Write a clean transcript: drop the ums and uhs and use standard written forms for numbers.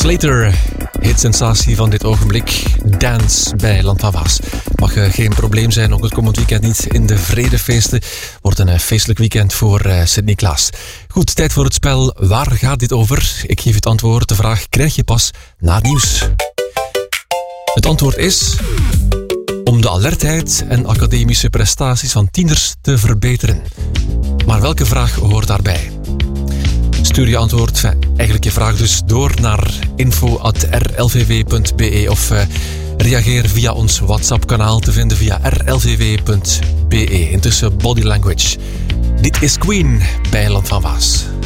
Slater, hitsensatie van dit ogenblik. Dance bij Land van Waas. Mag geen probleem zijn, ook het komend weekend niet in de Vredefeesten. Wordt een feestelijk weekend voor Sint-Niklaas. Goed, tijd voor het spel Waar gaat dit over? Ik geef het antwoord. De vraag krijg je pas na het nieuws. Het antwoord is: om de alertheid en academische prestaties van tieners te verbeteren. Maar welke vraag hoort daarbij? Stuur je antwoord, eigenlijk je vraag dus, door naar info@rlvw.be of reageer via ons WhatsApp-kanaal te vinden via rlvw.be. Intussen Body Language. Dit is Queen bij Land van Waas.